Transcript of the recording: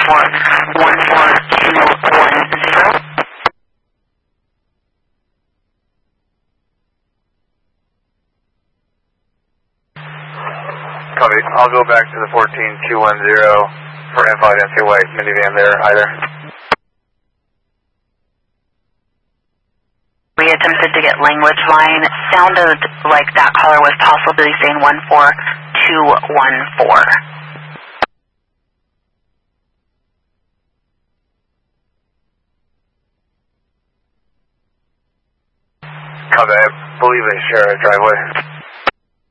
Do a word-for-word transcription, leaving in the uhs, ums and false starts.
four one four two one zero. Copy. I'll go back to the fourteen two one zero for M five N C White minivan there either. We attempted to get language line. Sounded like that caller was possibly saying one four two one four. Copy. I believe they share a driveway.